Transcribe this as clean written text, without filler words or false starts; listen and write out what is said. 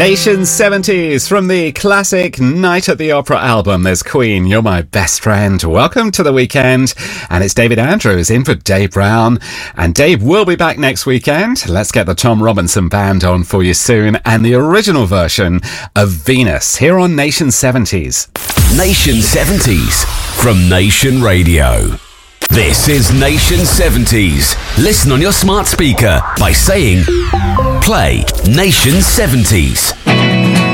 Nation 70s from the classic Night at the Opera album. There's Queen, You're My Best Friend. Welcome to the weekend. And it's David Andrews in for Dave Brown. And Dave will be back next weekend. Let's get the Tom Robinson Band on for you soon. And the original version of Venus here on Nation 70s. Nation 70s from Nation Radio. This is Nation 70s. Listen on your smart speaker by saying, play Nation 70s.